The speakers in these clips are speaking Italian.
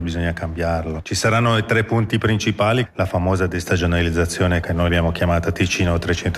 bisogna cambiarlo. Ci saranno i 3 punti principali: la famosa destagionalizzazione che noi abbiamo chiamata Ticino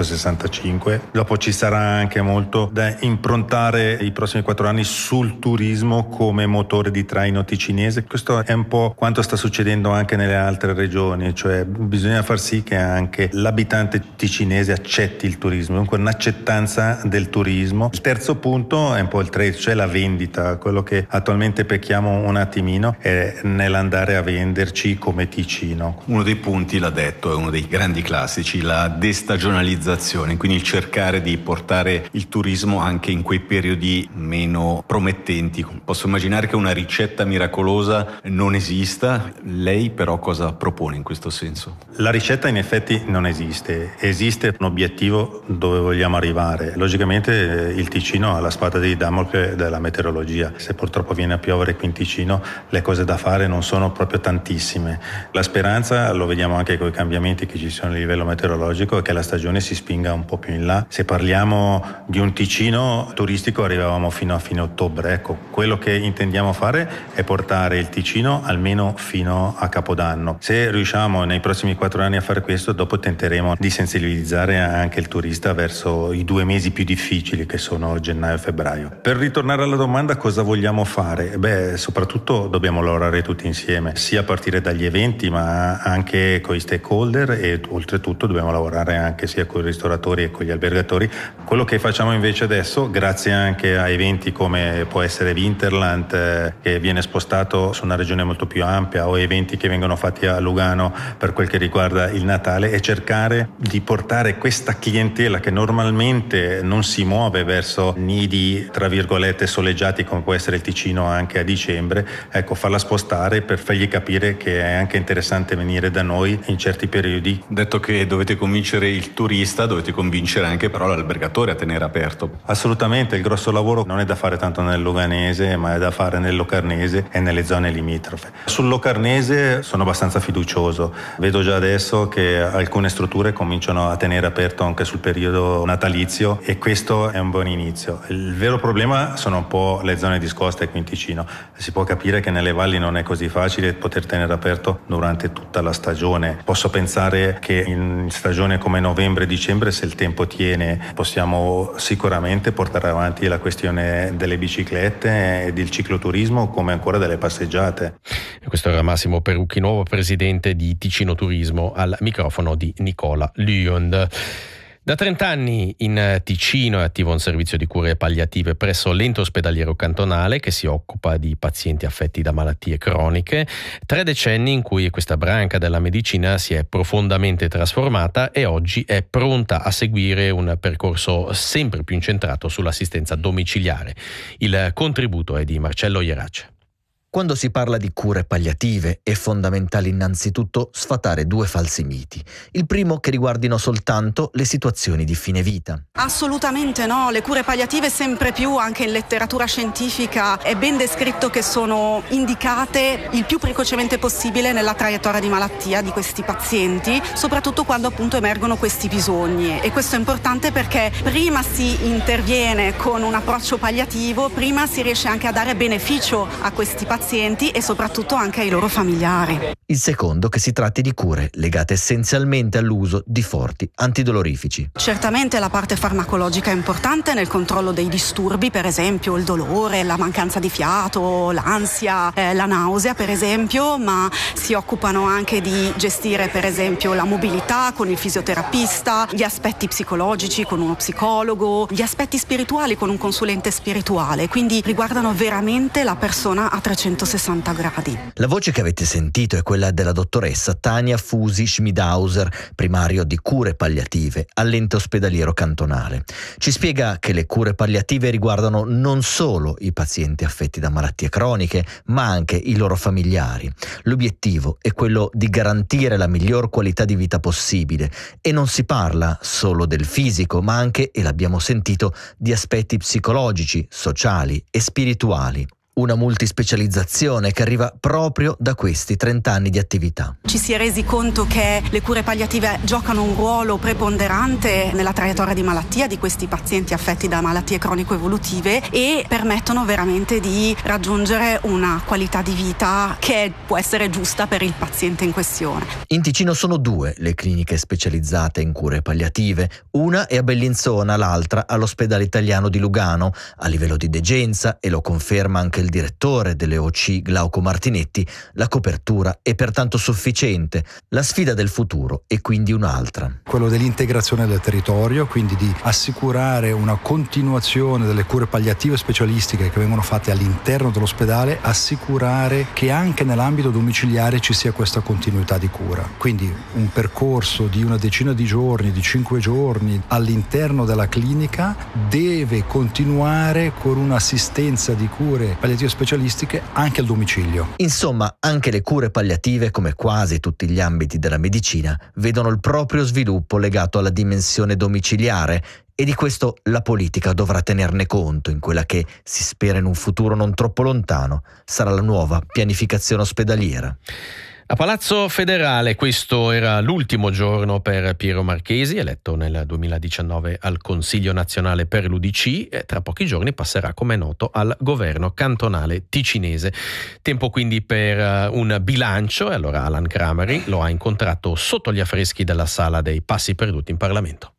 365, dopo ci sarà anche molto da improntare i prossimi 4 anni sul turismo come motore di traino ticinese. Questo è un po' quanto sta succedendo anche nelle altre regioni, cioè bisogna far sì che anche l'abitante ticinese accetti il turismo, dunque un'accettanza del turismo. Il terzo punto è un po' il trade, cioè la vendita. Quello che attualmente pecchiamo un attimino è nell'andare a venderci come Ticino. Uno dei punti, l'ha detto, è uno dei grandi classici, la destagionalizzazione, quindi il cercare di portare il turismo anche in quei periodi meno promettenti. Posso immaginare che una ricetta miracolosa non esista. Lei però cosa propone in questo senso? La ricetta in effetti non esiste, esiste un obiettivo dove vogliamo arrivare. Logicamente il Ticino ha la spada di Damocle della meteorologia. Se purtroppo viene a piovere qui in Ticino, le cose da fare non sono proprio tantissime. La speranza, lo vediamo anche con i cambiamenti che ci sono a livello meteorologico, è che la stagione si spinga un po' più in là. Se parliamo di un Ticino turistico arrivavamo fino a fine ottobre. Ecco, quello che intendiamo fare è portare il Ticino almeno fino a Capodanno. Se riusciamo nei prossimi 4 anni a fare questo, dopo tenteremo di sensibilizzare anche il turista verso i 2 mesi più difficili che sono gennaio e febbraio. Per ritornare alla domanda, cosa vogliamo fare? Soprattutto dobbiamo lavorare tutti insieme, sia a partire dagli eventi ma anche con i stakeholder, e oltretutto dobbiamo lavorare anche sia con i ristoratori e con gli albergatori. Quello che facciamo invece adesso, grazie anche a eventi come può essere Winterland, che viene spostato su una regione molto più ampia, o eventi che vengono fatti a Lugano per quel che riguarda il Natale, è cercare di portare questa clientela che normalmente non si muove verso nidi tra virgolette soleggiati come può essere il Ticino anche a dicembre, ecco, farla spostare per fargli capire che è anche interessante venire da noi in certi periodi. Detto che dovete convincere il turista, dovete convincere anche però l'albergatore a tenere aperto. Assolutamente, il grosso lavoro non è da fare tanto nel Luganese, ma è da fare nel Locarnese e nelle zone limitrofe. Sul Locarnese sono abbastanza fiducioso, vedo già adesso che alcune strutture cominciano a tenere aperto anche sul periodo natalizio, e questo è un buon inizio. Il vero problema sono un po' le zone discoste qui in Ticino. Si può capire che nelle valli non è così facile poter tenere aperto durante tutta la stagione. Posso pensare che in stagione come novembre e dicembre, se il tempo tiene, possiamo sicuramente portare avanti la questione delle biciclette e del cicloturismo, come ancora delle passeggiate. E questo era Massimo Perucchi, nuovo presidente di Ticino Turismo, al microfono di Nicola Lüond. Da 30 anni in Ticino è attivo un servizio di cure palliative presso l'ente ospedaliero cantonale che si occupa di pazienti affetti da malattie croniche. 3 decenni in cui questa branca della medicina si è profondamente trasformata e oggi è pronta a seguire un percorso sempre più incentrato sull'assistenza domiciliare. Il contributo è di Marcello Ierace. Quando si parla di cure palliative è fondamentale innanzitutto sfatare 2 falsi miti. Il primo, che riguardino soltanto le situazioni di fine vita. Assolutamente no, le cure palliative sempre più anche in letteratura scientifica è ben descritto che sono indicate il più precocemente possibile nella traiettoria di malattia di questi pazienti, soprattutto quando appunto emergono questi bisogni, e questo è importante perché prima si interviene con un approccio palliativo, prima si riesce anche a dare beneficio a questi pazienti e soprattutto anche ai loro familiari. Il secondo, che si tratti di cure legate essenzialmente all'uso di forti antidolorifici. Certamente la parte farmacologica è importante nel controllo dei disturbi, per esempio il dolore, la mancanza di fiato, l'ansia, la nausea per esempio, ma si occupano anche di gestire per esempio la mobilità con il fisioterapista, gli aspetti psicologici con uno psicologo, gli aspetti spirituali con un consulente spirituale, quindi riguardano veramente la persona a 360 gradi. La voce che avete sentito è quella della dottoressa Tania Fusi Schmidhauser, primario di cure palliative all'ente ospedaliero cantonale. Ci spiega che le cure palliative riguardano non solo i pazienti affetti da malattie croniche, ma anche i loro familiari. L'obiettivo è quello di garantire la miglior qualità di vita possibile, e non si parla solo del fisico, ma anche, e l'abbiamo sentito, di aspetti psicologici, sociali e spirituali. una multispecializzazione che arriva proprio da questi 30 anni di attività. Ci si è resi conto che le cure palliative giocano un ruolo preponderante nella traiettoria di malattia di questi pazienti affetti da malattie cronico-evolutive e permettono veramente di raggiungere una qualità di vita che può essere giusta per il paziente in questione. In Ticino sono 2 le cliniche specializzate in cure palliative, una è a Bellinzona, l'altra all'ospedale italiano di Lugano, a livello di degenza, e lo conferma anche il direttore delle OC Glauco Martinetti, la copertura è pertanto sufficiente. La sfida del futuro è quindi un'altra. Quello dell'integrazione del territorio, quindi di assicurare una continuazione delle cure palliative specialistiche che vengono fatte all'interno dell'ospedale, assicurare che anche nell'ambito domiciliare ci sia questa continuità di cura. Quindi un percorso di una decina di giorni, di 5 giorni all'interno della clinica deve continuare con un'assistenza di cure palliative specialistiche anche al domicilio. Insomma, anche le cure palliative, come quasi tutti gli ambiti della medicina, vedono il proprio sviluppo legato alla dimensione domiciliare, e di questo la politica dovrà tenerne conto in quella che, si spera in un futuro non troppo lontano, sarà la nuova pianificazione ospedaliera. A Palazzo Federale questo era l'ultimo giorno per Piero Marchesi, eletto nel 2019 al Consiglio nazionale per l'UDC, e tra pochi giorni passerà, come è noto, al governo cantonale ticinese. Tempo quindi per un bilancio, e allora Alan Crameri lo ha incontrato sotto gli affreschi della Sala dei Passi Perduti in Parlamento.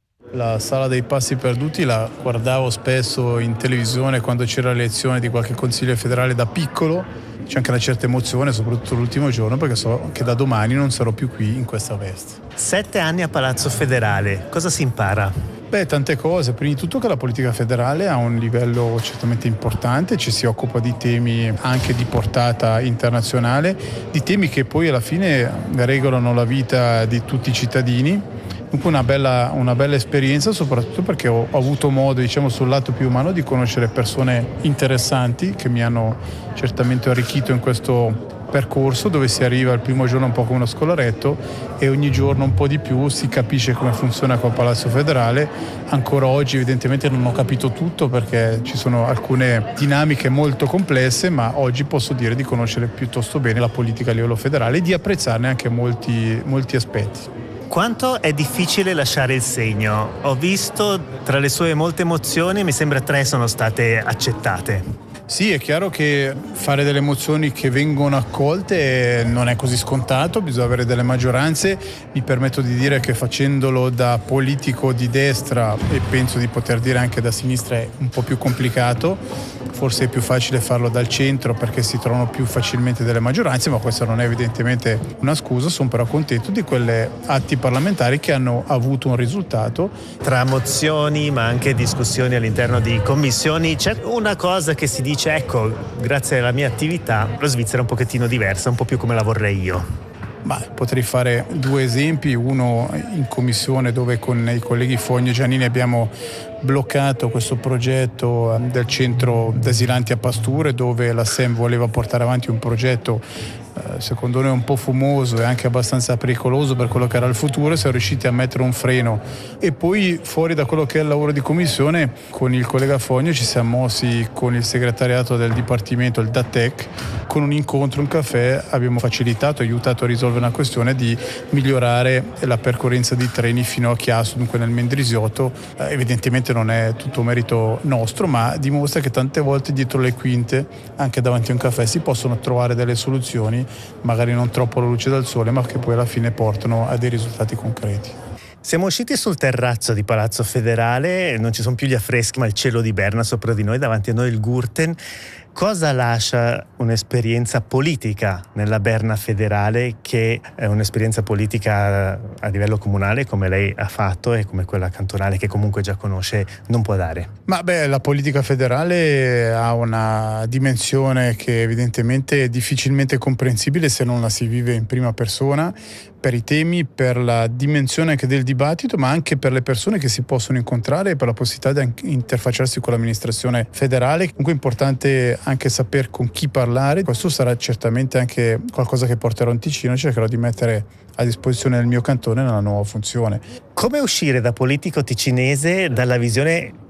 La Sala dei Passi Perduti la guardavo spesso in televisione quando c'era l'elezione di qualche consiglio federale da piccolo. C'è anche una certa emozione, soprattutto l'ultimo giorno, perché so che da domani non sarò più qui in questa veste. 7 anni a Palazzo Federale, cosa si impara? Tante cose. Prima di tutto che la politica federale ha un livello certamente importante, ci si occupa di temi anche di portata internazionale, di temi che poi alla fine regolano la vita di tutti i cittadini. Dunque una bella esperienza, soprattutto perché ho avuto modo, sul lato più umano, di conoscere persone interessanti che mi hanno certamente arricchito in questo percorso, dove si arriva il primo giorno un po' come uno scolaretto e ogni giorno un po' di più si capisce come funziona col Palazzo Federale. Ancora oggi evidentemente non ho capito tutto, perché ci sono alcune dinamiche molto complesse, ma oggi posso dire di conoscere piuttosto bene la politica a livello federale e di apprezzarne anche molti aspetti. Quanto è difficile lasciare il segno? Ho visto tra le sue molte emozioni, mi sembra 3 sono state accettate. Sì, è chiaro che fare delle mozioni che vengono accolte non è così scontato, bisogna avere delle maggioranze. Mi permetto di dire che facendolo da politico di destra, e penso di poter dire anche da sinistra, è un po' più complicato. Forse è più facile farlo dal centro perché si trovano più facilmente delle maggioranze, ma questa non è evidentemente una scusa. Sono però contento di quelle atti parlamentari che hanno avuto un risultato. Tra mozioni ma anche discussioni all'interno di commissioni c'è una cosa che si dice: ecco, grazie alla mia attività la Svizzera è un pochettino diversa, un po' più come la vorrei io. Potrei fare 2 esempi, uno in commissione dove con i colleghi Fogno e Giannini abbiamo bloccato questo progetto del centro d'asilanti a Pasture, dove la SEM voleva portare avanti un progetto secondo noi un po' fumoso e anche abbastanza pericoloso per quello che era il futuro. Siamo riusciti a mettere un freno, e poi fuori da quello che è il lavoro di commissione con il collega Fogno ci siamo mossi con il segretariato del dipartimento, il DATEC, con un incontro, un caffè, abbiamo aiutato a risolvere una questione di migliorare la percorrenza di treni fino a Chiasso, dunque nel Mendrisiotto. Evidentemente non è tutto merito nostro, ma dimostra che tante volte dietro le quinte, anche davanti a un caffè, si possono trovare delle soluzioni, magari non troppo alla luce del sole, ma che poi alla fine portano a dei risultati concreti. Siamo usciti sul terrazzo di Palazzo Federale, non ci sono più gli affreschi ma il cielo di Berna sopra di noi, davanti a noi il Gurten. Cosa lascia un'esperienza politica nella Berna federale, che è un'esperienza politica a livello comunale come lei ha fatto e come quella cantonale che comunque già conosce non può dare? La politica federale ha una dimensione che evidentemente è difficilmente comprensibile se non la si vive in prima persona, per i temi, per la dimensione anche del dibattito, ma anche per le persone che si possono incontrare e per la possibilità di interfacciarsi con l'amministrazione federale. Comunque è importante anche saper con chi parlare. Questo sarà certamente anche qualcosa che porterò in Ticino, cercherò di mettere a disposizione del mio cantone nella nuova funzione. Come uscire da politico ticinese dalla visione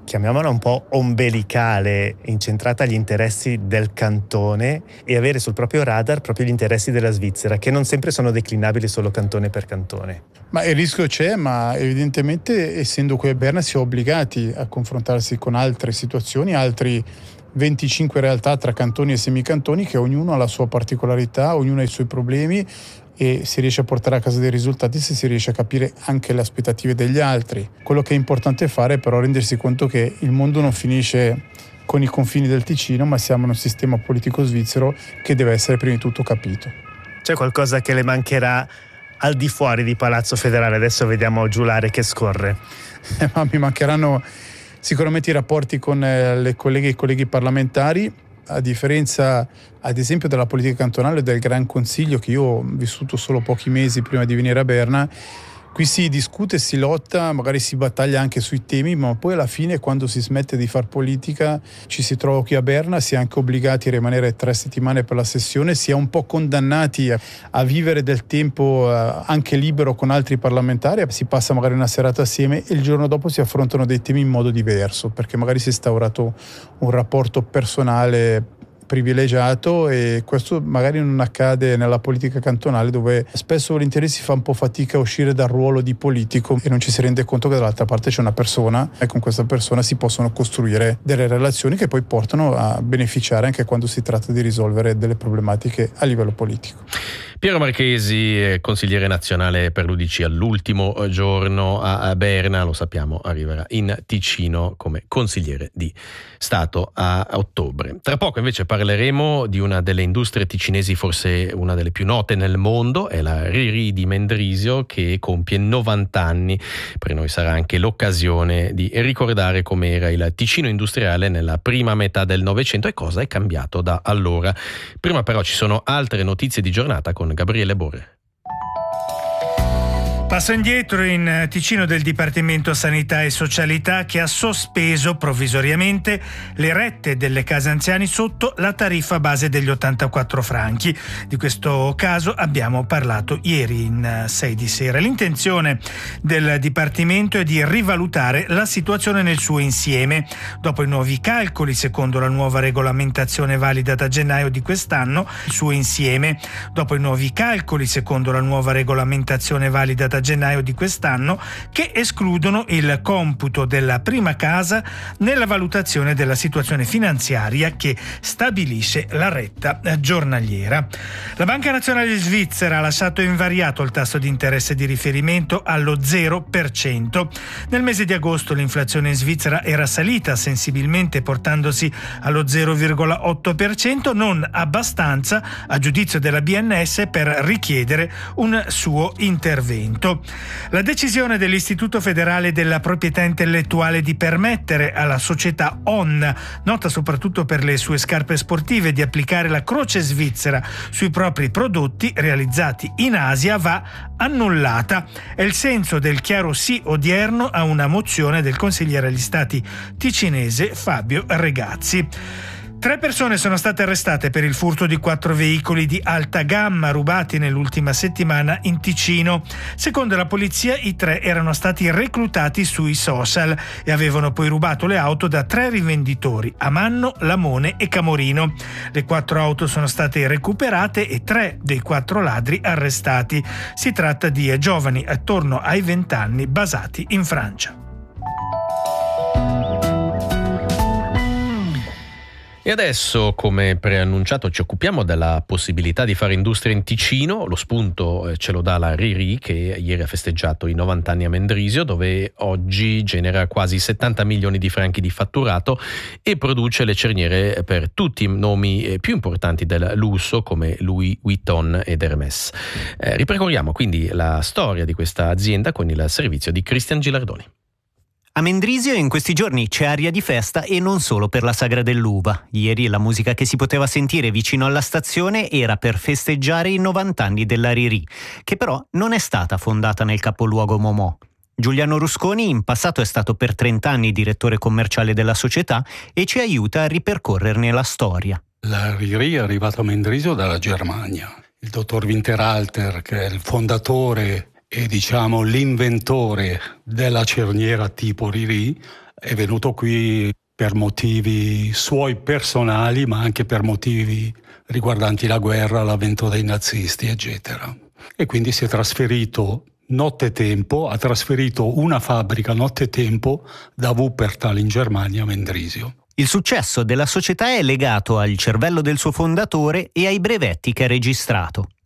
chiamiamola un po' ombelicale, incentrata agli interessi del cantone e avere sul proprio radar proprio gli interessi della Svizzera, che non sempre sono declinabili solo cantone per cantone. Ma il rischio c'è, ma evidentemente essendo qui a Berna si è obbligati a confrontarsi con altre situazioni, altri 25 realtà tra cantoni e semicantoni, che ognuno ha la sua particolarità, ognuno ha i suoi problemi, e si riesce a portare a casa dei risultati se si riesce a capire anche le aspettative degli altri. Quello che è importante fare è però rendersi conto che il mondo non finisce con i confini del Ticino, ma siamo in un sistema politico svizzero che deve essere prima di tutto capito. C'è qualcosa che le mancherà al di fuori di Palazzo Federale? Adesso vediamo Giulare che scorre. Ma mi mancheranno sicuramente i rapporti con le colleghe e i colleghi parlamentari, a differenza ad esempio della politica cantonale e del Gran Consiglio, che io ho vissuto solo pochi mesi prima di venire a Berna. Qui si discute, si lotta, magari si battaglia anche sui temi, ma poi alla fine, quando si smette di far politica, ci si trova qui a Berna, si è anche obbligati a rimanere 3 settimane per la sessione, si è un po' condannati a vivere del tempo anche libero con altri parlamentari, si passa magari una serata assieme e il giorno dopo si affrontano dei temi in modo diverso, perché magari si è instaurato un rapporto personale privilegiato, e questo magari non accade nella politica cantonale, dove spesso volentieri si fa un po' fatica a uscire dal ruolo di politico e non ci si rende conto che dall'altra parte c'è una persona e con questa persona si possono costruire delle relazioni che poi portano a beneficiare anche quando si tratta di risolvere delle problematiche a livello politico. Piero Marchesi, consigliere nazionale per l'UDC, all'ultimo giorno a Berna, lo sappiamo, arriverà in Ticino come consigliere di Stato a ottobre. Tra poco invece parleremo di una delle industrie ticinesi, forse una delle più note nel mondo, è la RIRI di Mendrisio, che compie 90 anni. Per noi sarà anche l'occasione di ricordare com'era il Ticino industriale nella prima metà del Novecento e cosa è cambiato da allora. Prima però ci sono altre notizie di giornata con Gabriele Borre. Passo indietro in Ticino del Dipartimento Sanità e Socialità, che ha sospeso provvisoriamente le rette delle case anziani sotto la tariffa base degli 84 franchi. Di questo caso abbiamo parlato ieri in 6 di sera. L'intenzione del Dipartimento è di rivalutare la situazione nel suo insieme. Dopo i nuovi calcoli, secondo la nuova regolamentazione valida da gennaio di quest'anno, il suo insieme. Dopo i nuovi calcoli, secondo la nuova regolamentazione valida da gennaio di quest'anno, che escludono il computo della prima casa nella valutazione della situazione finanziaria che stabilisce la retta giornaliera. La Banca Nazionale Svizzera ha lasciato invariato il tasso di interesse di riferimento allo 0%. Nel mese di agosto l'inflazione in Svizzera era salita sensibilmente, portandosi allo 0,8%, non abbastanza a giudizio della BNS per richiedere un suo intervento. La decisione dell'Istituto Federale della Proprietà Intellettuale di permettere alla società On, nota soprattutto per le sue scarpe sportive, di applicare la croce svizzera sui propri prodotti realizzati in Asia va annullata. È il senso del chiaro sì odierno a una mozione del consigliere agli Stati ticinese Fabio Regazzi. 3 persone sono state arrestate per il furto di 4 veicoli di alta gamma rubati nell'ultima settimana in Ticino. Secondo la polizia, i 3 erano stati reclutati sui social e avevano poi rubato le auto da 3 rivenditori, Amanno, Lamone e Camorino. Le 4 auto sono state recuperate e 3 dei 4 ladri arrestati. Si tratta di giovani attorno ai 20 anni basati in Francia. E adesso, come preannunciato, ci occupiamo della possibilità di fare industria in Ticino. Lo spunto ce lo dà la RIRI, che ieri ha festeggiato i 90 anni a Mendrisio, dove oggi genera quasi 70 milioni di franchi di fatturato e produce le cerniere per tutti i nomi più importanti del lusso come Louis Vuitton ed Hermès. Ripercorriamo quindi la storia di questa azienda con il servizio di Cristian Gilardoni. A Mendrisio in questi giorni c'è aria di festa, e non solo per la Sagra dell'Uva. Ieri la musica che si poteva sentire vicino alla stazione era per festeggiare i 90 anni della RIRI, che però non è stata fondata nel capoluogo Momò. Giuliano Rusconi in passato è stato per 30 anni direttore commerciale della società e ci aiuta a ripercorrerne la storia. La RIRI è arrivata a Mendrisio dalla Germania. Il dottor Winterhalter, che è il fondatore e l'inventore della cerniera tipo RIRI, È venuto qui per motivi suoi personali, ma anche per motivi riguardanti la guerra, l'avvento dei nazisti, eccetera. E quindi si è trasferito nottetempo, ha trasferito una fabbrica nottetempo da Wuppertal in Germania a Mendrisio. Il successo della società è legato al cervello del suo fondatore e ai brevetti che ha registrato.